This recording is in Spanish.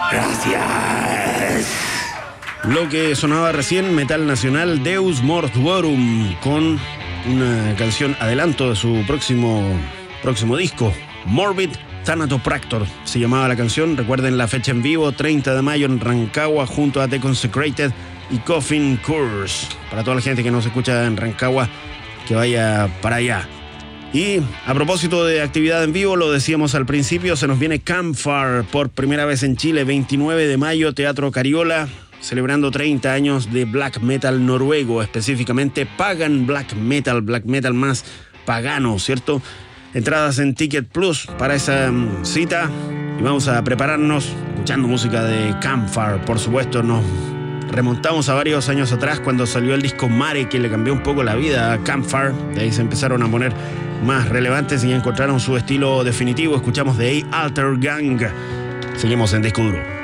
Gracias. Lo que sonaba recién, metal nacional, Deus Mortuorum, con una canción adelanto de su próximo disco, Morbid Thanatopractor, se llamaba la canción. Recuerden la fecha en vivo, 30 de mayo en Rancagua, junto a The Consecrated y Coffin Curse. Para toda la gente que nos escucha en Rancagua, que vaya para allá. Y a propósito de actividad en vivo, lo decíamos al principio, se nos viene Campfire por primera vez en Chile, 29 de mayo, Teatro Cariola, celebrando 30 años de black metal noruego, específicamente pagan black metal más pagano, ¿cierto? Entradas en Ticket Plus para esa cita, y vamos a prepararnos escuchando música de Campfire. Por supuesto, nos remontamos a varios años atrás cuando salió el disco Mare, que le cambió un poco la vida a Campfire. De ahí se empezaron a poner más relevantes y encontraron su estilo definitivo. Escuchamos de A Alter Gang. Seguimos en Disco Duro.